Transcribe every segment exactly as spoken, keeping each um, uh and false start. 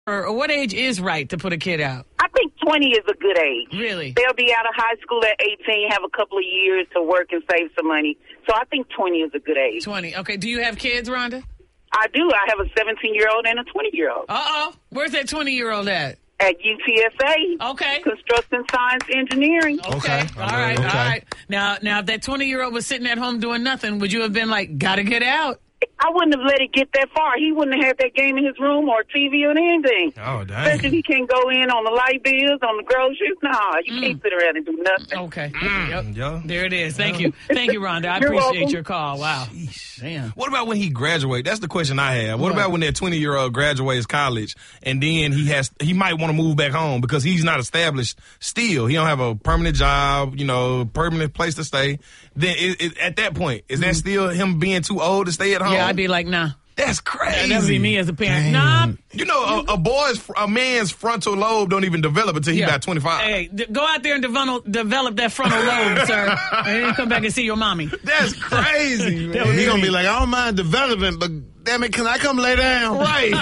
or what age is right to put a kid out? I think twenty is a good age. Really? They'll be out of high school at eighteen, have a couple of years to work and save some money. So I think twenty is a good age. twenty. Okay. Do you have kids, Rhonda? I do. I have a seventeen-year-old and a twenty-year-old. Uh-oh. Where's that twenty-year-old at? At U T S A. Okay. Construction Science Engineering. Okay. Okay. All right. Okay. All right. Now, now, if that twenty-year-old was sitting at home doing nothing, would you have been like, gotta get out? I wouldn't have let it get that far. He wouldn't have had that game in his room or T V or anything. Oh, dang. Especially if he can't go in on the light bills, on the groceries. Nah, you Mm. can't sit around and do nothing. Okay. Mm. Yep. Yeah. There it is. Thank you. Thank you, Rhonda. I You're appreciate welcome. your call. Wow. Damn. What about when he graduates? That's the question I have. What What? about when that twenty-year-old graduates college and then he has he might want to move back home because he's not established still. He don't have a permanent job, you know, permanent place to stay. Then it, it, at that point, is that still him being too old to stay at home? Yeah, I'd be like, nah. That's crazy. That would be me as a parent. Damn. Nah. You know, a, a boy's, a man's frontal lobe don't even develop until he's Yeah. about twenty-five. Hey, d- go out there and develop, develop that frontal lobe, sir. And then come back and see your mommy. That's crazy, man. That would He gonna be like, I don't mind developing, but damn it, can I come lay down? Right.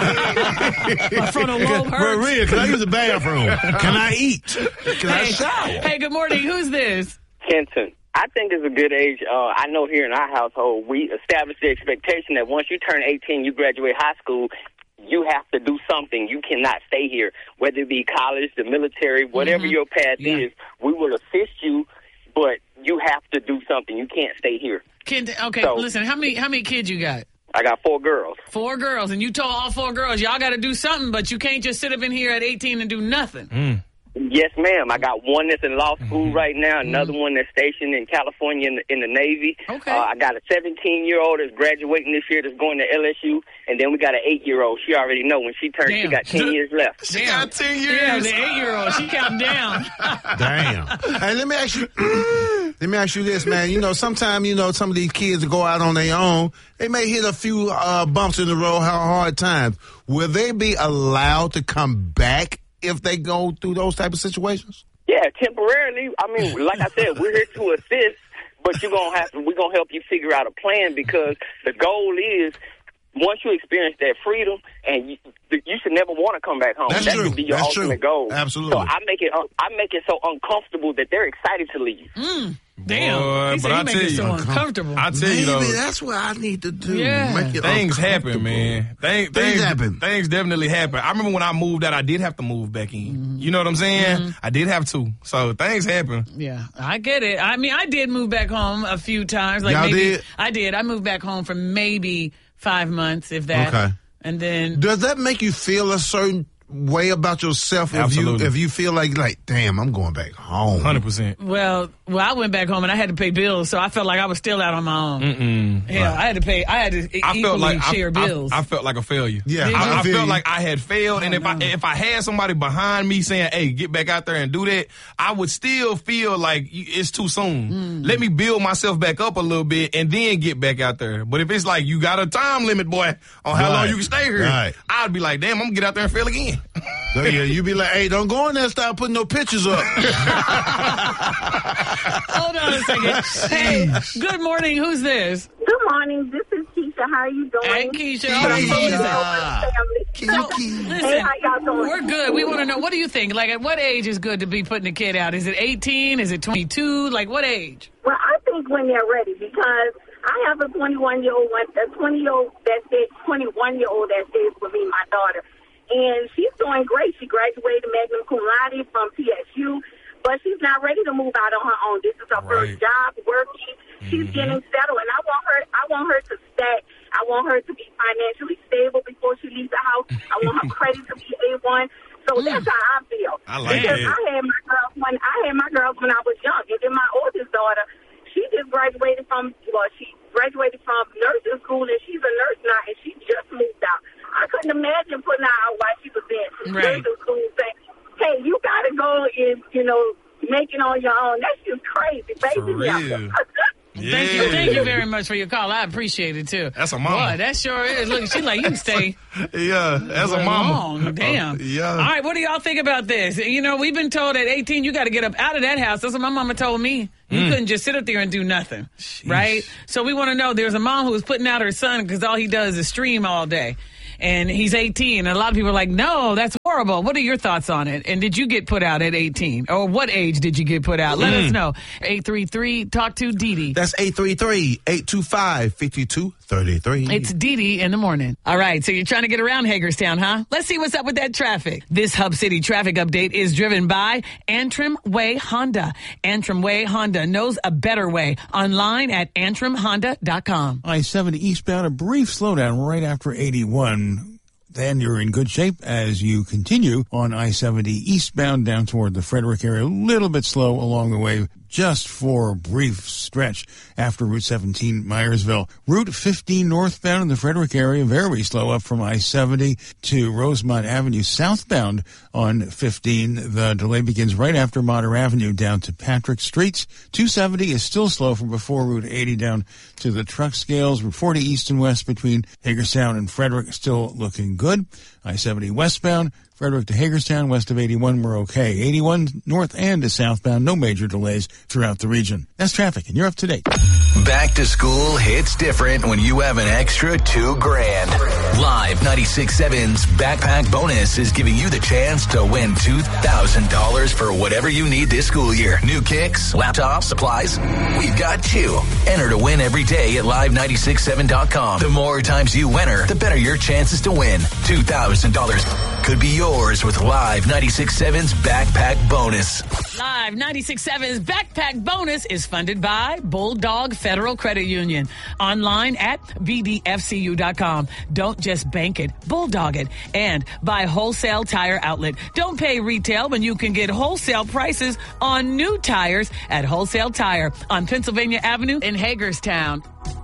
My frontal lobe For hurts. real, can I use the bathroom? Can I eat? Can I Hey, shower? hey, good morning. Who's this? Kenton. I think it's a good age. Uh, I know here in our household, we established the expectation that once you turn eighteen, you graduate high school, you have to do something. You cannot stay here, whether it be college, the military, whatever Mhm. your path Yeah. is. We will assist you, but you have to do something. You can't stay here. Kid, okay, So- listen, how many how many kids you got? I got four girls. Four girls, and you told all four girls, y'all got to do something, but you can't just sit up in here at eighteen and do nothing. Mm. Yes, ma'am. I got one that's in law school Mm-hmm. right now, another one that's stationed in California in the, in the Navy. Okay. Uh, I got a seventeen-year-old that's graduating this year that's going to L S U, and then we got an eight-year-old. She already know when she turns, she Damn. got ten years left. She got ten years. Yeah, the eight-year-old, she counting down. Damn. Hey, let me ask you. Let me ask you this, man. You know, sometimes you know some of these kids that go out on their own, they may hit a few uh, bumps in the road, how hard times. Will they be allowed to come back if they go through those type of situations? Yeah, temporarily. I mean, like I said, we're here to assist, but you're gonna have to. We're gonna help you figure out a plan because the goal is once you experience that freedom, and you, you should never want to come back home. That's that true. should be your That's ultimate true. goal. Absolutely. So I make it. un- I make it so uncomfortable that they're excited to leave. Mm, damn. Boy, he said but he I make tell it so you, uncomfortable. I tell you though, Maybe that's what I need to do. Yeah. Make it things uncomfortable. happen, man. Things, Things things happen. Things definitely happen. I remember when I moved out, I did have to move back in. Mm-hmm. You know what I'm saying? I did have to. So things happen. Yeah, I get it. I mean, I did move back home a few times. Like Y'all maybe did? I did. I moved back home for maybe five months, if that. Okay. And then Does that make you feel a certain way about yourself if Absolutely. you if you feel like like damn, I'm going back home? one hundred percent. Well, well, I went back home and I had to pay bills, so I felt like I was still out on my own. Mm-mm. Yeah, I had to pay. I had to e- I equally felt like share I, bills. I, I felt like a failure. Yeah, Did I, you? I feel felt you. like I had failed, and if I if I had somebody behind me saying, "Hey, get back out there and do that," I would still feel like y- it's too soon. Mm. Let me build myself back up a little bit and then get back out there. But if it's like you got a time limit, boy, on how long Right. you can stay here, Right. I'd be like, "Damn, I'm gonna get out there and fail again." So, yeah, you be like, hey, don't go in there and start putting no pictures up. Hold on a second. Hey, good morning. Who's this? Good morning. This is Keisha. How are you doing? Hey, Keisha. But I'm Keisha. calling over the family. Listen, Hey, how y'all doing? we're good. We want to know, what do you think? Like, at what age is good to be putting a kid out? Is it eighteen? Is it twenty-two? Like, what age? Well, I think when they're ready, because I have a twenty-one-year-old, one, a twenty-year-old that stays, twenty-one-year-old that stays with me, my daughter. And she's doing great. She graduated magna cum laude from P S U, but she's not ready to move out on her own. This is her Right. first job working. She's getting settled, and I want her. I want her to stay. I want her to be financially stable before she leaves the house. I want her credit to be A one. So that's how I feel. I like because that. I had my girls when I had my girls when I was young, and then my oldest daughter, she just graduated from well, she graduated from nursing school, and she's a nurse now, and she just moved out. I couldn't imagine putting her out while she was in Right. nursing school, saying, "Hey, you gotta go and you know make it on your own." That's just crazy, baby. real. Thank you. Thank you very much for your call. I appreciate it, too. That's a mama. Boy, that sure is. Look, she's like, you can stay. Yeah, as a for mama. long. Damn. Uh, yeah. All right, what do y'all think about this? You know, we've been told at eighteen, you got to get up out of that house. That's what my mama told me. You Mm. couldn't just sit up there and do nothing, right? So we want to know, there's a mom who was putting out her son because all he does is stream all day. and he's eighteen. And a lot of people are like, no, that's horrible. What are your thoughts on it? And did you get put out at eighteen? Or what age did you get put out? Let mm. us know. eight three three, talk to Dee Dee. That's eight three three, eight two five, five two three three. It's Dee Dee in the morning. All right, so you're trying to get around Hagerstown, huh? Let's see what's up with that traffic. This Hub City traffic update is driven by Antrim Way Honda. Antrim Way Honda knows a better way. Online at antrim honda dot com. I seventy eastbound, a brief slowdown right after eighty-one. Then you're in good shape as you continue on I seventy eastbound down toward the Frederick area. A little bit slow along the way, just for a brief stretch after Route seventeen, Myersville. Route fifteen northbound in the Frederick area, very slow up from I seventy to Rosemont Avenue. Southbound on fifteen, the delay begins right after Motter Avenue down to Patrick Streets. two seventy is still slow from before Route eighty down to the truck scales. Route forty east and west between Hagerstown and Frederick still looking good. I seventy westbound, Frederick to Hagerstown, west of eighty-one, we're okay. eighty-one north and to southbound, no major delays throughout the region. That's traffic, and you're up to date. Back to school hits different when you have an extra two grand. Live ninety-six point seven's Backpack Bonus is giving you the chance to win two thousand dollars for whatever you need this school year. New kicks, laptops, supplies. We've got you. Enter to win every day at live nine six seven dot com. The more times you enter, the better your chances to win. two thousand dollars could be yours with Live ninety-six point seven's Backpack Bonus. Live ninety-six point seven's Backpack Bonus is funded by Bulldog Federal Credit Union. Online at b d f c u dot com. Don't just bank it, bulldog it. And by Wholesale Tire Outlet. Don't pay retail when you can get wholesale prices on new tires at Wholesale Tire on Pennsylvania Avenue in Hagerstown.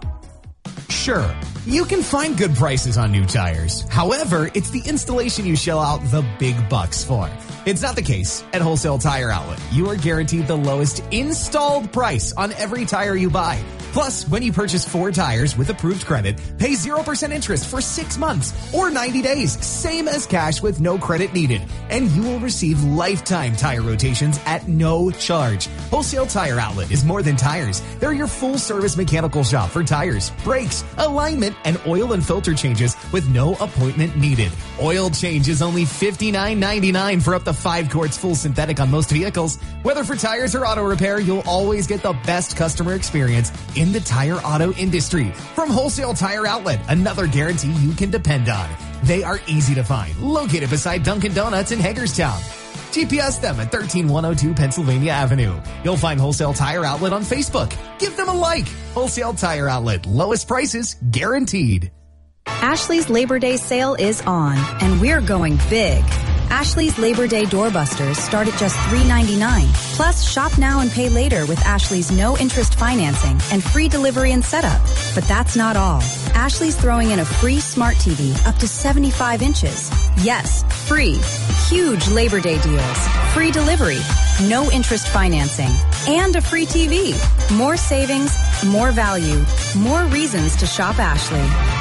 Sure, you can find good prices on new tires. However, it's the installation you shell out the big bucks for. It's not the case at Wholesale Tire Outlet. You are guaranteed the lowest installed price on every tire you buy. Plus, when you purchase four tires with approved credit, pay zero percent interest for six months or ninety days, same as cash with no credit needed. And you will receive lifetime tire rotations at no charge. Wholesale Tire Outlet is more than tires. They're your full-service mechanical shop for tires, brakes, alignment, and oil and filter changes with no appointment needed. Oil change is only fifty-nine ninety-nine for up to five quarts full synthetic on most vehicles. Whether for tires or auto repair, you'll always get the best customer experience in the tire auto industry. From Wholesale Tire Outlet, another guarantee you can depend on. They are easy to find, located beside Dunkin' Donuts in Hagerstown. G P S them at one three one oh two Pennsylvania Avenue. You'll find Wholesale Tire Outlet on Facebook. Give them a like. Wholesale Tire Outlet. Lowest prices guaranteed. Ashley's Labor Day sale is on, and we're going big. Ashley's Labor Day doorbusters start at just three ninety-nine. Plus, shop now and pay later with Ashley's no-interest financing and free delivery and setup. But that's not all. Ashley's throwing in a free smart T V up to seventy-five inches. Yes, free. Huge Labor Day deals. Free delivery. No interest financing. And a free T V. More savings, more value, more reasons to shop Ashley.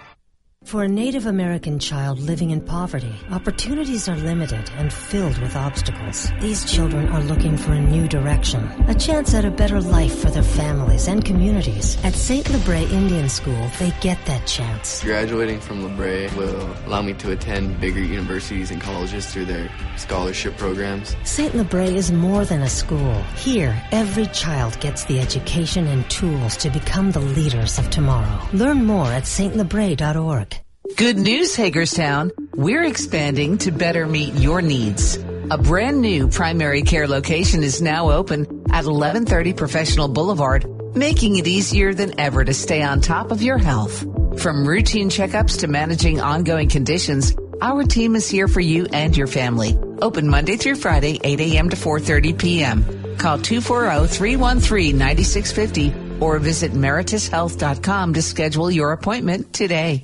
For a Native American child living in poverty, opportunities are limited and filled with obstacles. These children are looking for a new direction, a chance at a better life for their families and communities. At Saint Lebre Indian School, they get that chance. Graduating from Lebre will allow me to attend bigger universities and colleges through their scholarship programs. Saint Lebre is more than a school. Here, every child gets the education and tools to become the leaders of tomorrow. Learn more at saint lebre dot org. Good news, Hagerstown. We're expanding to better meet your needs. A brand new primary care location is now open at eleven thirty Professional Boulevard, making it easier than ever to stay on top of your health. From routine checkups to managing ongoing conditions, our team is here for you and your family. Open Monday through Friday, eight a.m. to four thirty p.m. Call two four zero, three one three, nine six five zero or visit meritus health dot com to schedule your appointment today.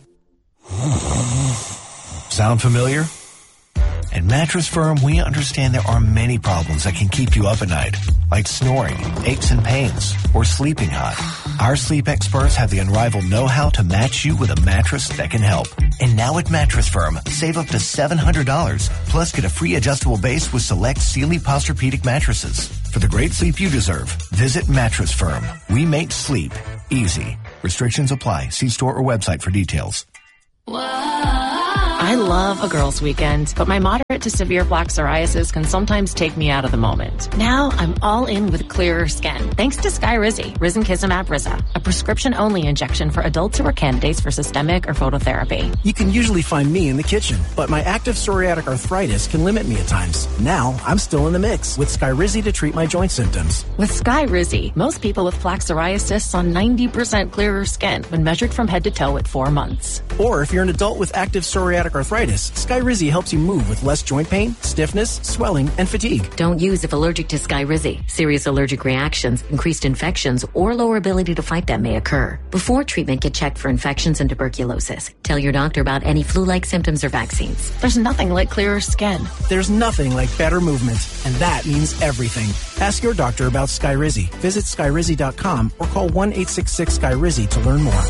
Sound familiar? At Mattress Firm, we understand there are many problems that can keep you up at night, like snoring, aches and pains, or sleeping hot. Our sleep experts have the unrivaled know-how to match you with a mattress that can help. And now at Mattress Firm, save up to seven hundred dollars, plus get a free adjustable base with select Sealy Posturepedic mattresses. For the great sleep you deserve, visit Mattress Firm. We make sleep easy. Restrictions apply. See store or website for details. Whoa. I love a girls' weekend, but my moderate to severe plaque psoriasis can sometimes take me out of the moment. Now I'm all in with clearer skin, thanks to Skyrizi, risankizumab Riza, a prescription-only injection for adults who are candidates for systemic or phototherapy. You can usually find me in the kitchen, but my active psoriatic arthritis can limit me at times. Now I'm still in the mix with Skyrizi to treat my joint symptoms. With Skyrizi, most people with plaque psoriasis saw ninety percent clearer skin when measured from head to toe at four months. Or if you're an adult with active psoriatic arthritis, Skyrizi helps you move with less joint pain, stiffness, swelling, and fatigue. Don't use if allergic to Skyrizi. Serious allergic reactions, increased infections, or lower ability to fight them may occur. Before treatment, get checked for infections and tuberculosis. Tell your doctor about any flu-like symptoms or vaccines. There's nothing like clearer skin. There's nothing like better movement, and that means everything. Ask your doctor about Skyrizi. Visit Skyrizi dot com or call one eight six six Skyrizi to learn more.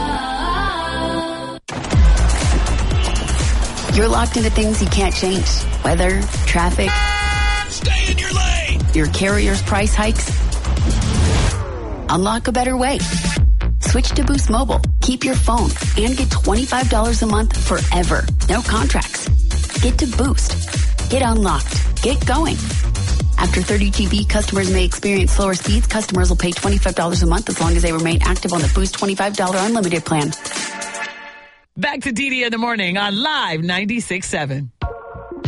You're locked into things you can't change. Weather, traffic. Stay in your lane. Your carrier's price hikes. Unlock a better way. Switch to Boost Mobile. Keep your phone and get twenty-five dollars a month forever. No contracts. Get to Boost. Get unlocked. Get going. After thirty G B, customers may experience slower speeds. Customers will pay twenty-five dollars a month as long as they remain active on the Boost twenty-five dollars unlimited plan. Back to D D in the morning on Live ninety-six point seven.